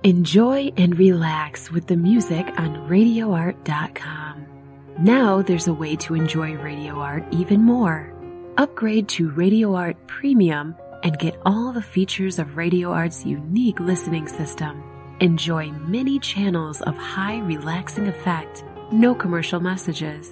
Enjoy and relax with the music on RadioArt.com. Now there's a way to enjoy Radio Art even more. Upgrade to Radio Art Premium and get all the features of Radio Art's unique listening system. Enjoy many channels of high relaxing effect, no commercial messages,